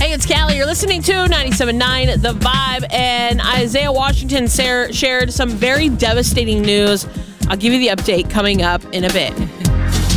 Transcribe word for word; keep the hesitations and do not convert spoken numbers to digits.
Hey, it's Callie. You're listening to ninety-seven point nine The Vibe, and Isaiah Washington shared some very devastating news. I'll give you the update coming up in a bit.